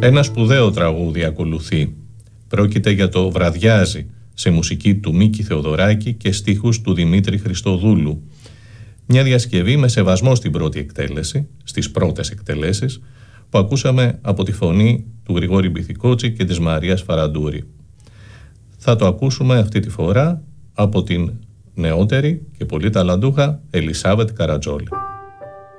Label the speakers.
Speaker 1: Ένα σπουδαίο τραγούδι ακολουθεί. Πρόκειται για το «Βραδιάζει», σε μουσική του Μίκη Θεοδωράκη και στίχους του Δημήτρη Χριστοδούλου. Μια διασκευή με σεβασμό στην πρώτη εκτέλεση, στις πρώτες εκτελέσεις, που ακούσαμε από τη φωνή του Γρηγόρη Μπιθικότσι και της Μαρίας Φαραντούρη. Θα το ακούσουμε αυτή τη φορά από την νεότερη και πολύ ταλαντούχα Ελισάβετ Καρατζόλη.